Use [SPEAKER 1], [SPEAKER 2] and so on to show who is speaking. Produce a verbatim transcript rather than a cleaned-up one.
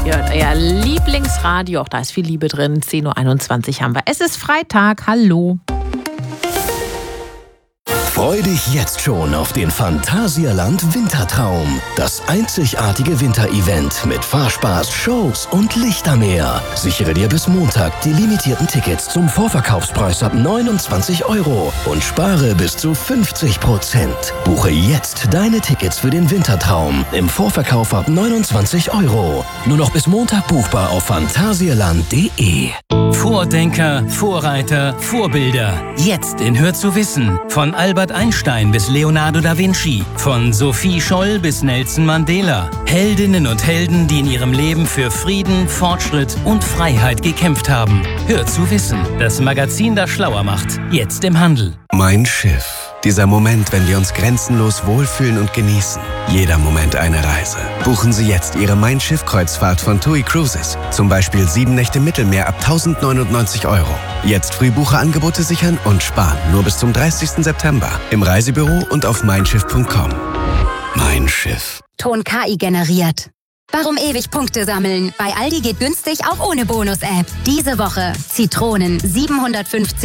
[SPEAKER 1] Ihr hört euer Lieblingsradio, auch da ist viel Liebe drin. zehn Uhr einundzwanzig haben wir. Es ist Freitag, hallo.
[SPEAKER 2] Freu dich jetzt schon auf den Phantasialand Wintertraum. Das einzigartige Winterevent mit Fahrspaß, Shows und Lichtermeer. Sichere dir bis Montag die limitierten Tickets zum Vorverkaufspreis ab neunundzwanzig Euro und spare bis zu fünfzig Prozent. Buche jetzt deine Tickets für den Wintertraum im Vorverkauf ab neunundzwanzig Euro. Nur noch bis Montag buchbar auf phantasialand punkt de.
[SPEAKER 3] Vordenker, Vorreiter, Vorbilder. Jetzt in Hör zu wissen. Von Albert Einstein bis Leonardo da Vinci. Von Sophie Scholl bis Nelson Mandela. Heldinnen und Helden, die in ihrem Leben für Frieden, Fortschritt und Freiheit gekämpft haben. Hör zu wissen. Das Magazin, das schlauer macht. Jetzt im Handel.
[SPEAKER 4] Mein Schiff. Dieser Moment, wenn wir uns grenzenlos wohlfühlen und genießen. Jeder Moment eine Reise. Buchen Sie jetzt Ihre Mein Schiff-Kreuzfahrt von TUI Cruises. Zum Beispiel sieben Nächte Mittelmeer ab tausendneunundneunzig Euro. Jetzt Frühbucherangebote sichern und sparen. Nur bis zum dreißigsten September. Im Reisebüro und auf mein schiff punkt com. Mein Schiff.
[SPEAKER 5] Ton K I generiert. Warum ewig Punkte sammeln? Bei Aldi geht günstig auch ohne Bonus-App. Diese Woche Zitronen siebenhundertfünfzig